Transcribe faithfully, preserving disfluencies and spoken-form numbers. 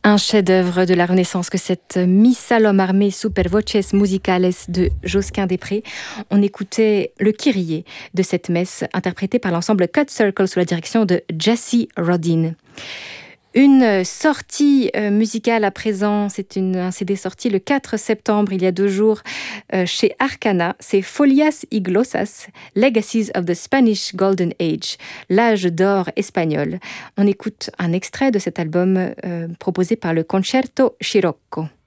Un chef-d'œuvre de la Renaissance que cette Missa l'homme armé super voces musicales de Josquin des Prés. On écoutait le Kyrie de cette messe interprétée par l'ensemble Cut Circle sous la direction de Jassy Rodin. Une sortie euh, musicale à présent, c'est une, un C D sorti le quatre septembre, il y a deux jours, euh, chez Arcana. C'est Folias y Glossas, Legacies of the Spanish Golden Age, l'âge d'or espagnol. On écoute un extrait de cet album euh, proposé par le Concerto Scirocco.